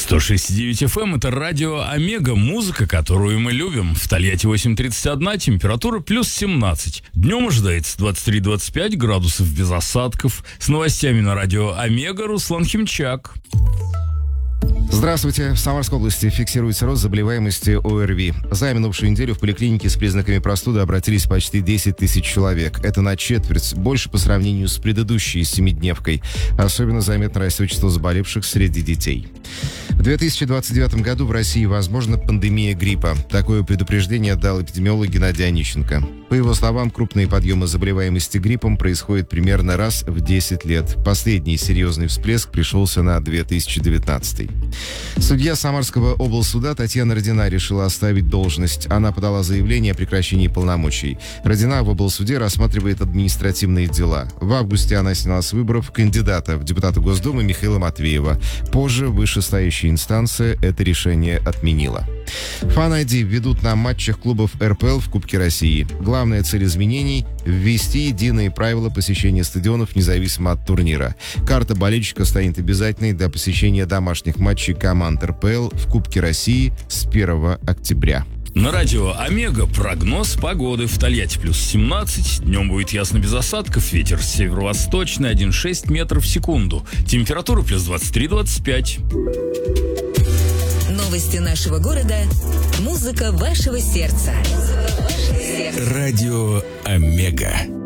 106,9 FM — это радио Омега, музыка, которую мы любим. В Тольятти 8:31, температура плюс 17. Днем ожидается 23-25 градусов без осадков. С новостями на радио Омега Руслан Химчак. Здравствуйте. В Самарской области фиксируется рост заболеваемости ОРВИ. За минувшую неделю в поликлинике с признаками простуды обратились почти 10 тысяч человек. Это на четверть больше по сравнению с предыдущей семидневкой. Особенно заметно растет число заболевших среди детей. В 2029 году в России возможна пандемия гриппа. Такое предупреждение дал эпидемиолог Геннадий Онищенко. По его словам, крупные подъемы заболеваемости гриппом происходят примерно раз в 10 лет. Последний серьезный всплеск пришелся на 2019. Судья Самарского облсуда Татьяна Родина решила оставить должность. Она подала заявление о прекращении полномочий. Родина в облсуде рассматривает административные дела. В августе она сняла с выборов кандидата в депутаты Госдумы Михаила Матвеева. Позже вышестоящая инстанция это решение отменила. Фан-ID введут на матчах клубов РПЛ в Кубке России. Главная цель изменений – ввести единые правила посещения стадионов независимо от турнира. Карта болельщика станет обязательной для посещения домашних матчей команд РПЛ в Кубке России с 1 октября. На радио Омега прогноз погоды. В Тольятти плюс 17. Днем будет ясно без осадков. Ветер северо-восточный 1,6 метров в секунду. Температура плюс 23-25. Новости нашего города. Музыка вашего сердца. Радио Омега.